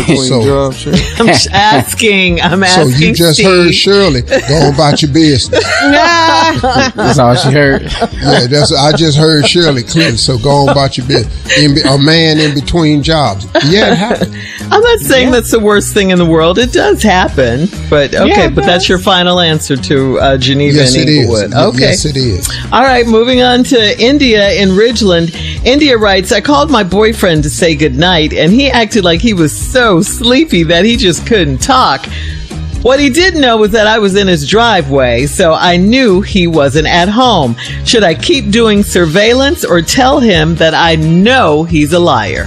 between jobs, Shirley? I'm asking. So you just Steve. heard Shirley. Go about your business. That's all she heard. Yeah, I just heard Shirley clearly. So go on about your business. A man in between jobs. Yeah, it happened. I'm not saying that's the worst thing in the world. It does happen. But okay, but that's your final answer to Geneva and Inglewood. Okay. Yes, it is. All right, moving on to India in Ridgeland. India writes, I called my boyfriend to say goodnight, and he acted like he was so sleepy that he just couldn't talk. What he didn't know was that I was in his driveway, so I knew he wasn't at home. Should I keep doing surveillance or tell him that I know he's a liar?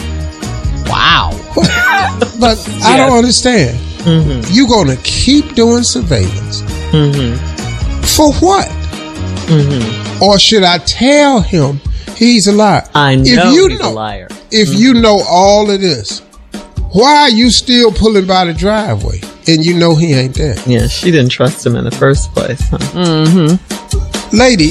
Wow. But I don't understand. Mm-hmm. You're going to keep doing surveillance. Mm-hmm. For what? Mm-hmm. Or should I tell him he's a liar? I know he's a liar. If you know all of this, why are you still pulling by the driveway and you know he ain't there? Yeah, she didn't trust him in the first place. Huh? Mm-hmm. Lady,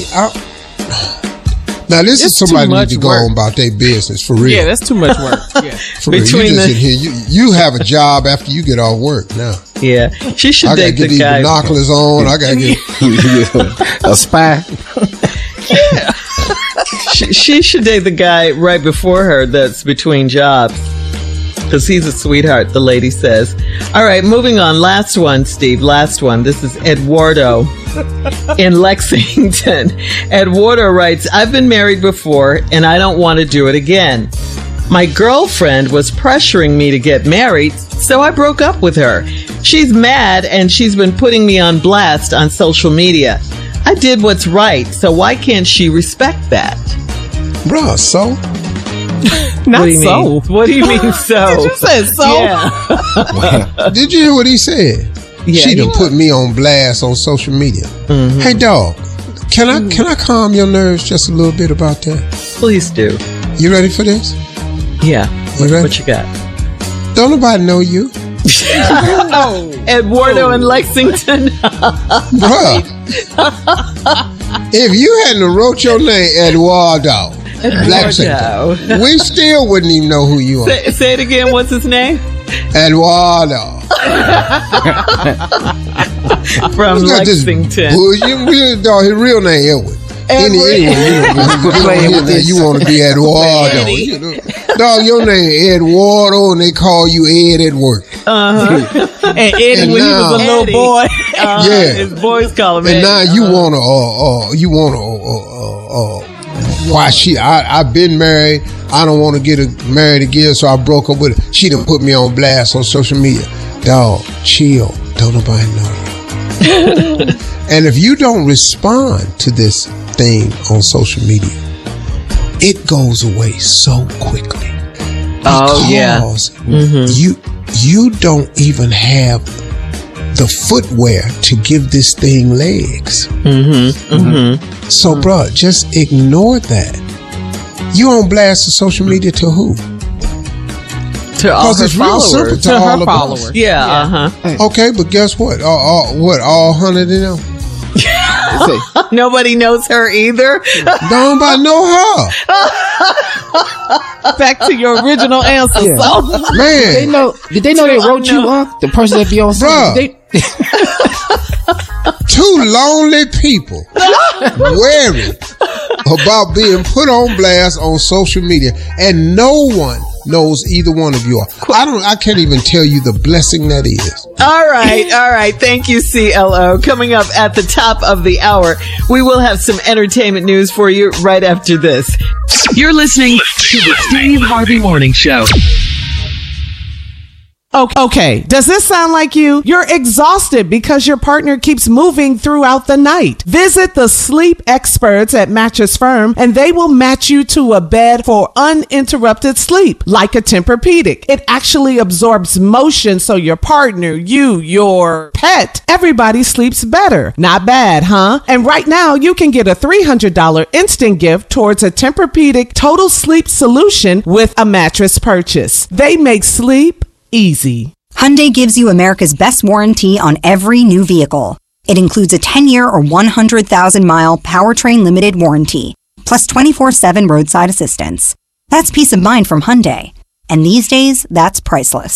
now this is somebody who needs to go on about their business for real. Yeah, that's too much work. Yeah. For real. You just in here. You have a job after you get off work now. Yeah, she should date the guy. I gotta get these binoculars on. I gotta get a spy. Yeah. She should date the guy right before her that's between jobs. Because he's a sweetheart, the lady says. All right, moving on. Last one, Steve. Last one. This is Eduardo in Lexington. Eduardo writes, I've been married before, and I don't want to do it again. My girlfriend was pressuring me to get married, so I broke up with her. She's mad, and she's been putting me on blast on social media. I did what's right, so why can't she respect that? Bruh, so? Not so. What do you mean so? Did you say so? Yeah. Did you hear what he said? Yeah, she done put me on blast on social media. Mm-hmm. Hey, dog, can I calm your nerves just a little bit about that? Please do. You ready for this? Yeah. What you got? Don't nobody know you. Eduardo in Lexington. Bruh. If you hadn't wrote your name, Eduardo. Lexington, we still wouldn't even know who you are. Say it again. What's his name? Eduardo. From Lexington. His real name Edward. Anyway, you want to be Eduardo. Dog, your name Eduardo, and they call you Ed at work. Uh-huh. And Ed, when he was a little boy, yeah, his boys call him and Ed. now you want to, why I've been married. I don't want to get married again, so I broke up with her. She done put me on blast on social media. Dog, chill. Don't nobody know you. And if you don't respond to this thing on social media, it goes away so quickly. Oh yeah. You don't even have the footwear to give this thing legs. So, bro, just ignore that. You on blast of social media to who? To all her it's followers. Real simple to all her followers. Yeah. Okay, but guess what? All 100 of them? Nobody knows her either. Nobody know her. Back to your original answer. Yeah. So. Man, did they know they wrote you up? The person that be on stage. Two lonely people worried about being put on blast on social media, and no one knows either one of you are. I can't even tell you the blessing that is. All right. Thank you, CLO. Coming up at the top of the hour, we will have some entertainment news for you right after this. You're listening to the Steve Harvey Morning Show. Okay, does this sound like you? You're exhausted because your partner keeps moving throughout the night. Visit the sleep experts at Mattress Firm and they will match you to a bed for uninterrupted sleep, like a Tempur-Pedic. It actually absorbs motion so your partner, you, your pet, everybody sleeps better. Not bad, huh? And right now you can get a $300 instant gift towards a Tempur-Pedic total sleep solution with a mattress purchase. They make sleep easy. Hyundai gives you America's best warranty on every new vehicle. It includes a 10-year or 100,000-mile powertrain limited warranty, plus 24/7 roadside assistance. That's peace of mind from Hyundai. And these days, that's priceless.